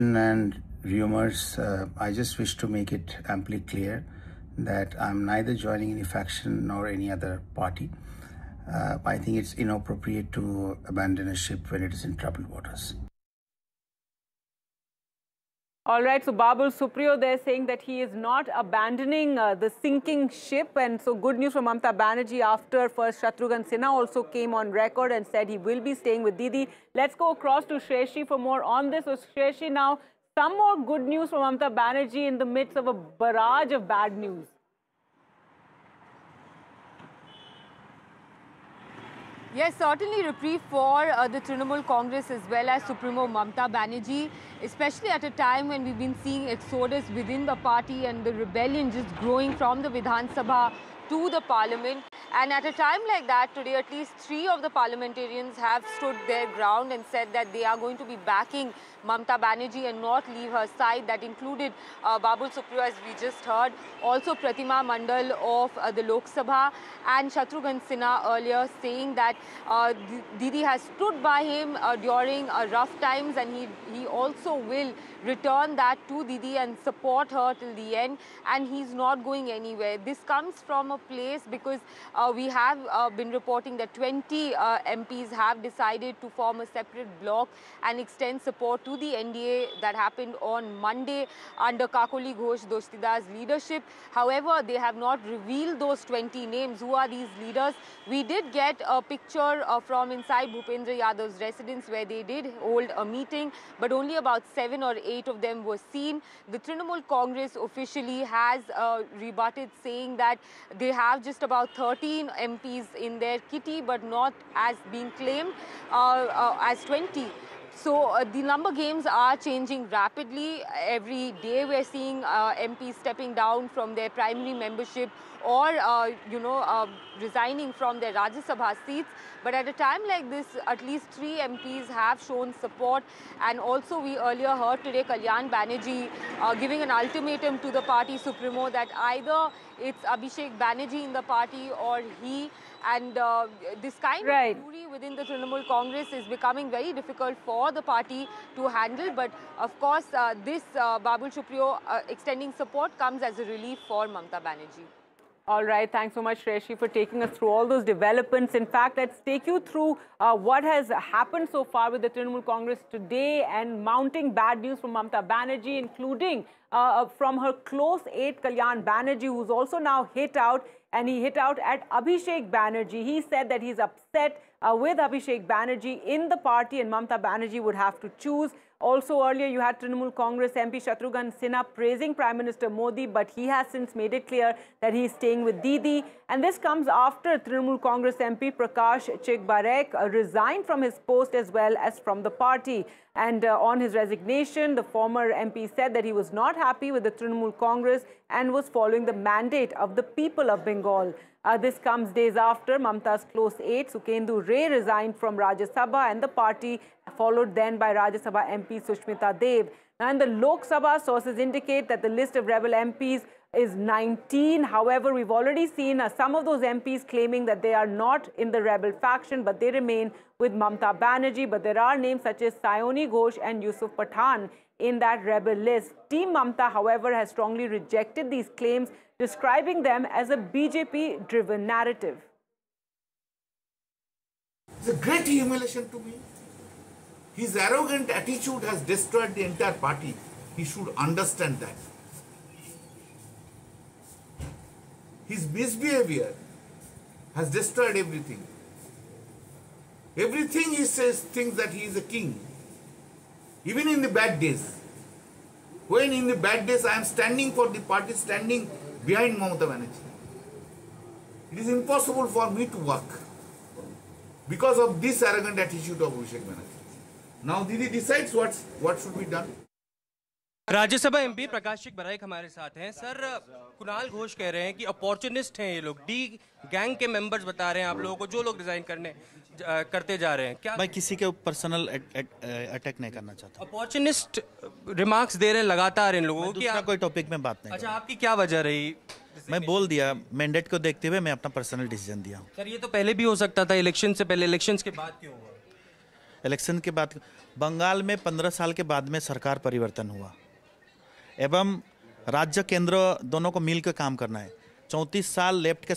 And rumors, I just wish to make it amply clear that I'm neither joining any faction nor any other party. I think it's inappropriate to abandon a ship when it is in troubled waters. All right, so Babul Supriyo there saying that he is not abandoning the sinking ship, and so good news from Mamata Banerjee after first Shatrughan Sinha also came on record and said he will be staying with Didi. Let's go across to Shreshi for more on this. So Shreshi, now some more good news from Mamata Banerjee in the midst of a barrage of bad news. Yes, certainly reprieve for the Trinamool Congress as well as Supremo Mamata Banerjee, especially at a time when we've been seeing exodus within the party and the rebellion just growing from the Vidhan Sabha to the parliament. And at a time like that, today at least 3 of the parliamentarians have stood their ground and said that they are going to be backing Mamata Banerjee and not leave her side. That included Babul Supriyo, as we just heard, also Pratima Mandal of the Lok Sabha, and Shatrughan Sinha earlier saying that Didi has stood by him during rough times, and he also will return that to Didi and support her till the end, and he's not going anywhere. This comes from a place because we have been reporting that 20 MPs have decided to form a separate bloc and extend support to the NDA. That happened on Monday under Kakoli Ghosh Dostida's leadership. However, they have not revealed those 20 names. Who are these leaders? We did get a picture from inside Bhupendra Yadav's residence where they did hold a meeting, but only about 7 or 8 of them were seen. The Trinamool Congress officially has rebutted, saying that they have just about 13 MPs in their kitty, but not as being claimed as 20. So the number games are changing rapidly. Every day we're seeing MPs stepping down from their primary membership or, resigning from their Rajya Sabha seats. But at a time like this, at least 3 MPs have shown support. And also we earlier heard today Kalyan Banerjee giving an ultimatum to the party supremo that either it's Abhishek Banerjee in the party or he. And this kind of fury within the Trinamool Congress is becoming very difficult for the party to handle. But of course, this Babul Supriyo extending support comes as a relief for Mamata Banerjee. All right. Thanks so much, Shreshi, for taking us through all those developments. In fact, let's take you through what has happened so far with the Trinamool Congress today and mounting bad news from Mamata Banerjee, including from her close aide, Kalyan Banerjee, who's also now hit out. And he hit out at Abhishek Banerjee. He said that he's upset with Abhishek Banerjee in the party and Mamata Banerjee would have to choose. Also earlier you had Trinamool Congress MP Shatrughan Sinha praising Prime Minister Modi, but he has since made it clear that he is staying with Didi. And this comes after Trinamool Congress MP Prakash Chigbarek resigned from his post as well as from the party. And on his resignation, the former MP said that he was not happy with the Trinamool Congress and was following the mandate of the people of Bengal. This comes days after Mamata's close aide, Sukhendu Ray, resigned from Rajya Sabha and the party, followed then by Rajya Sabha MP Sushmita Dev. Now in the Lok Sabha, sources indicate that the list of rebel MPs is 19. However, we've already seen some of those MPs claiming that they are not in the rebel faction, but they remain with Mamata Banerjee. But there are names such as Sayoni Ghosh and Yusuf Pathan in that rebel list. Team Mamata, however, has strongly rejected these claims, describing them as a BJP-driven narrative. It's a great humiliation to me. His arrogant attitude has destroyed the entire party. He should understand that. His misbehavior has destroyed everything. Everything he says thinks that he is a king. Even in the bad days. When in the bad days I am standing for the party, standing behind Mamata Banerjee. It is impossible for me to work because of this arrogant attitude of Abhishek Banerjee. Now Didi decides what should be done. Rajya Sabha MP प्रकाश चिगबरैक हमारे साथ हैं। Sir, Kunal Ghosh कह रहे हैं कि opportunist हैं ये लोग, डी गैंग के मेंबर्स बता रहे हैं आप लोगों को, जो लोग रिजाइन करते जा रहे हैं। क्या मैं किसी के पर्सनल अटैक नहीं करना चाहता। अपॉर्चुनिस्ट रिमार्क्स दे रहे हैं लगातार इन लोगों की। कोई टॉपिक में बात नहीं। अच्छा, आपकी क्या वजह रही? मैं बोल दिया, मैंडेट को देखते हुए मैं अपना पर्सनल डिसीजन दिया। सर, ये तो पहले भी हो सकता था, इलेक्शन से पहले, इलेक्शंस के बाद क्यों हुआ? इलेक्शन के बाद बंगाल में 15 साल के बाद में सरकार परिवर्तन हुआ एवं राज्य केंद्र दोनों को मिलकर काम करना है। 34 साल लेफ्ट के